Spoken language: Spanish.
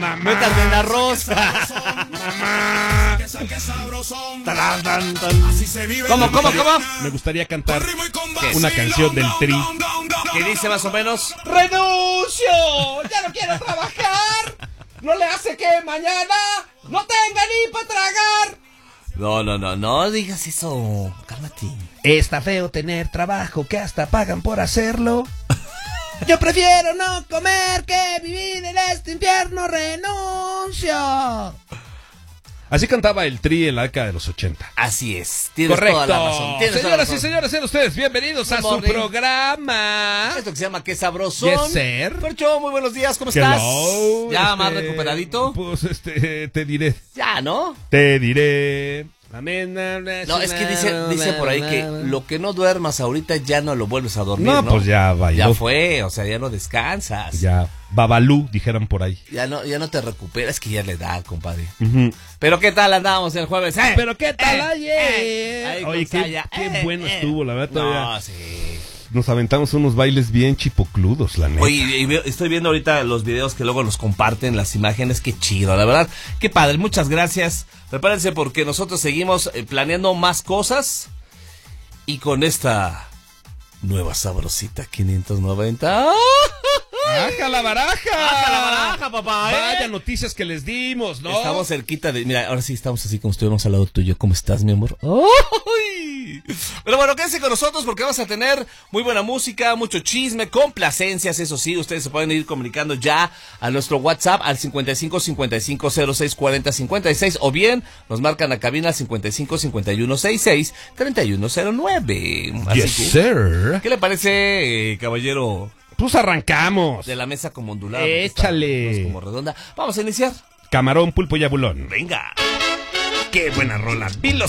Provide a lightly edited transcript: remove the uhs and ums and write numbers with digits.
Métanme en arroz. Mamá. ¿Cómo? Me gustaría cantar una canción del Tri. ¿Qué dice más o menos? ¡Renuncio! ¡Ya no quiero trabajar! ¡No le hace que mañana no tenga ni para tragar! No digas eso. Cálmate. Está feo tener trabajo que hasta pagan por hacerlo. Yo prefiero no comer que vivir en este infierno. ¡Renuncio! Así cantaba el Tri en la década de los 80. Así es. Tienes Correcto. toda la razón. Señoras y señores, sean ustedes bienvenidos a su programa. Esto que se llama Qué Sabrosón. Yes, sir. Percho, muy buenos días, ¿cómo estás? Hello, ¿Ya más recuperadito? Pues te diré. Ya, ¿no? Te diré. No, es que dice por ahí que lo que no duermas ahorita ya no lo vuelves a dormir, ¿no? Pues ya bailó. Ya fue, o sea, ya no descansas. Ya, Babalú, dijeran por ahí. Ya no te recuperas, que ya le da, compadre. Uh-huh. Pero ¿qué tal andábamos el jueves? Pero ¿qué tal ayer? Oye, qué bueno estuvo, la verdad. No, sí. Nos aventamos unos bailes bien chipocludos, la neta. Oye, estoy viendo ahorita los videos que luego nos comparten, las imágenes, qué chido, la verdad, qué padre, muchas gracias. Prepárense porque nosotros seguimos planeando más cosas y con esta nueva sabrosita 590. ¡Baja la baraja! ¡Baja la baraja, papá! Vaya noticias que les dimos, ¿no? Estamos cerquita de... Mira, ahora sí estamos así como estuviéramos al lado tuyo. ¿Cómo estás, mi amor? ¡Ay! Pero bueno, quédense con nosotros porque vamos a tener muy buena música, mucho chisme, complacencias, eso sí. Ustedes se pueden ir comunicando ya a nuestro WhatsApp al 55 55 06 40 56 o bien nos marcan a cabina al 55 51 66 3109. Así Yes, que, sir. ¿qué le parece, caballero? Pues arrancamos. De la mesa como ondulada. Échale. Como redonda. Vamos a iniciar. Camarón, pulpo y abulón. Venga. ¡Qué buena rola! Vilo